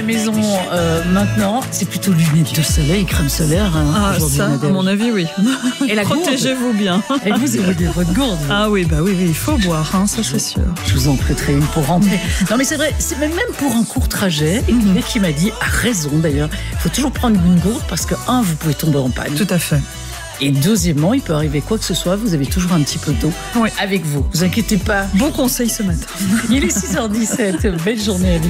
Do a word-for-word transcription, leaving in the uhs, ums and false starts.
Maison euh, maintenant, c'est plutôt lunettes de soleil, crème solaire. Hein, ah ça, Nadège. à mon avis, oui. Et la protégez-vous bien. Et vous avez votre gourde. Vous. Ah oui, bah oui, oui, il faut boire, hein, ça c'est sûr. Je vous en prêterai une pour rentrer. Non mais c'est vrai, c'est même pour un court trajet. Et mm-hmm. qui m'a dit, a raison d'ailleurs, il faut toujours prendre une gourde parce que un, vous pouvez tomber en panne. Tout à fait. Et deuxièmement, il peut arriver quoi que ce soit, vous avez toujours un petit peu d'eau oui. avec vous. Vous inquiétez pas. Bon conseil ce matin. Il est six heures dix-sept. Belle journée avec